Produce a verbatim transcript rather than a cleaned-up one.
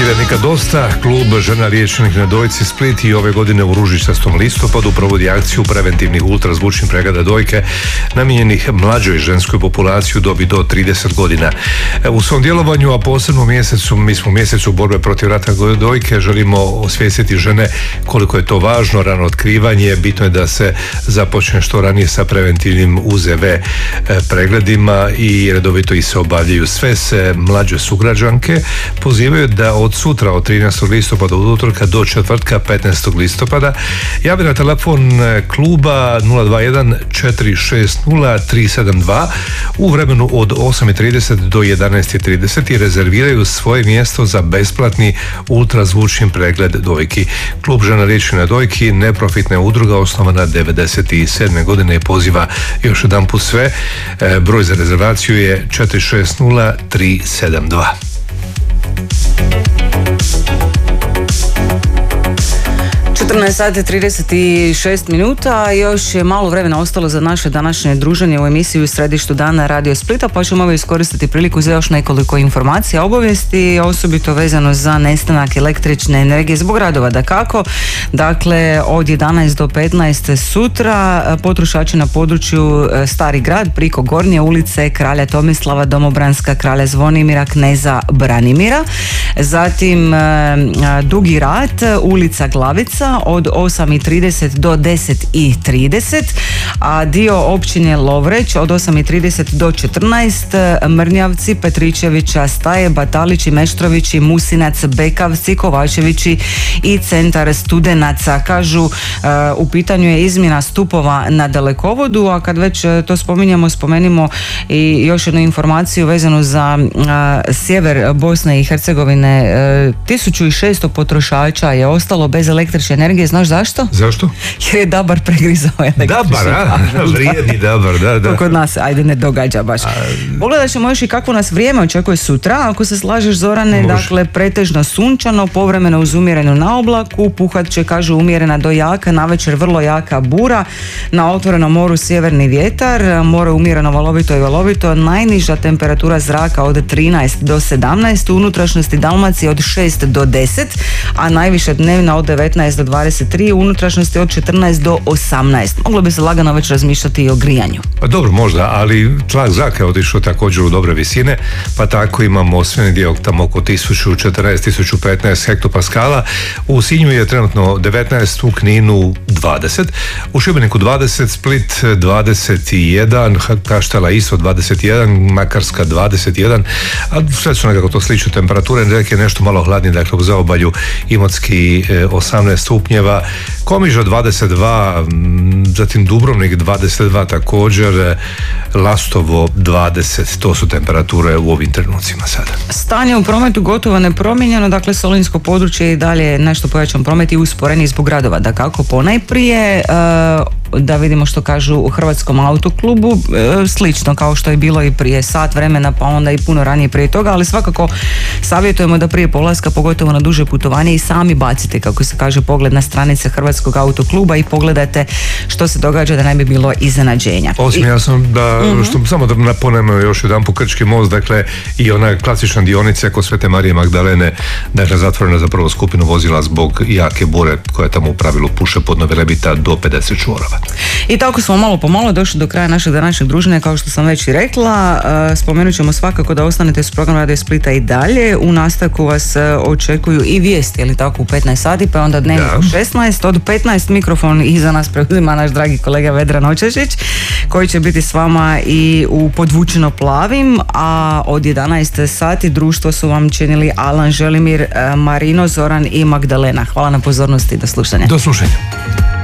nikad dosta. Klub žena liječenih na dojci Split i ove godine u ružičastom listopadu provodi akciju preventivnih ultrazvučnih pregleda dojke namijenjenih mlađoj ženskoj populaciji u dobi do trideset godina. U svom djelovanju, a posebno u mjesecu, mi smo u mjesecu borbe protiv raka dojke, želimo osvijestiti žene koliko je to važno, rano otkrivanje. Bitno je da se započne što ranije sa preventivnim U Z V pregledima i redovito ih se obavljaju. Sve se mlađe sugrađanke pozivaju da od sutra, od trinaestog listopada od utorka do četvrtka petnaestog listopada javi na telefon kluba nula dva jedan četiri šest nula tri sedam dva u vremenu od osam i trideset do jedanaest i trideset i rezerviraju svoje mjesto za besplatni ultrazvučni pregled dojki. Klub žena liječenih na dojki neprofitna udruga osnovana devedeset sedme godine i poziva još jedan put sve. Broj za rezervaciju je četiri šest nula tri sedam dva. četrnaest sati trideset šest minuta, još je malo vremena ostalo za naše današnje druženje u emisiji u središtu dana Radio Splita, pa ćemo ovo iskoristiti priliku za još nekoliko informacija, obavijesti, osobito vezano za nestanak električne energije zbog radova. Dakako, dakle, od jedanaest do petnaest sutra potrošači na području Stari grad, priko Gornje ulice, Kralja Tomislava, Domobranska, Kralja Zvonimira, Kneza Branimira, zatim Dugi rat, ulica Glavica, od osam i trideset do deset i trideset, a dio općine Lovreć od osam i trideset do četrnaest, Mrnjavci, Petričevića, Staje, Batalići, Meštrovići, Musinac, Bekavci, Kovačevići i centar Studenaca. Kažu, uh, u pitanju je izmjena stupova na dalekovodu, a kad već to spominjamo, spomenimo i još jednu informaciju vezanu za uh, sjever Bosne i Hercegovine. Uh, tisuću šesto potrošača je ostalo bez električne energije. Znaš zašto? Zašto? Jer je Dabar pregrizao električni Dabar, a? Vrijedni Dabar, da, da. To kod nas, ajde, ne događa baš. A... Pogledat ćemo još i kako nas vrijeme očekuje sutra. Ako se slažeš, Zorane, može. Dakle, pretežno sunčano, povremeno uz umjerenu na oblaku, puhat će, kažu, umjerena do jaka, navečer vrlo jaka bura, na otvorenom moru sjeverni vjetar, more umjereno valovito i valovito, najniža temperatura zraka od trinaest do sedamnaest, u unutrašnjosti Dalmacije od šest do deset, a najviše dnevna od devetnaest do dvadeset tri, u unutrašnjosti od četrnaest do osamnaest. Moglo bi se lagano već razmišljati i o grijanju. Pa dobro, možda, ali tlak zraka je otišao također u dobre visine, pa tako imamo osvijeni dio tamo oko tisuću četrnaest do tisuću petnaest hektopaskala. U Sinju je trenutno devetnaest, u Kninu dvadeset, u Šibeniku dvadeset, Split dvadeset jedan, Kaštela isto dvadeset jedan, Makarska dvadeset jedan, a sve su nekako to slične temperature, neke nešto malo hladnije, dakle u zaobalju Imotski osamnaest stupnjeva, Komiža dvadeset dva, zatim Dubrovnik dvadeset dva također, Lastovo dvadeset, to su temperature u ovim trenucima sada. Stanje u prometu gotovo nepromijenjeno, dakle Solinsko područje i dalje nešto pojačan promet i usporeni zbog gradova. Dakako, ponajprije da vidimo što kažu u Hrvatskom autoklubu, slično kao što je bilo i prije sat vremena, pa onda i puno ranije prije toga, ali svakako savjetujemo da prije polaska, pogotovo na duže putovanje, i sami bacite, kako se kaže, pogled na stranice Hrvatskog autokluba i pogledate što se događa, da ne bi bilo iznenađenja. Osim I... ja sam da, mm-hmm. što, samo da naponemo još jedan po Krčki most, dakle i ona klasična dionica kod Svete Marije Magdalene, dakle zatvorena za prvu skupinu vozila zbog jake bure koja tamo u pravilu puše pod Novi Lebita do pedeset čvorova. I tako smo malo po malo došli do kraja našeg današnjeg druženja, kao što sam već i rekla. Spomenut ćemo svakako da ostanete s programom Radio Splita i dalje. U nastavku vas očekuju i vijesti, je li tako, u petnaest sati, pa onda dnevnik u šesnaest. Od petnaest mikrofon iza nas preuzima naš dragi kolega Vedran Očešić, koji će biti s vama i u Podvučeno plavim, a od jedanaest sati društvo su vam činili Alan, Želimir, Marino, Zoran i Magdalena. Hvala na pozornosti i do slušanja. Do slušanja.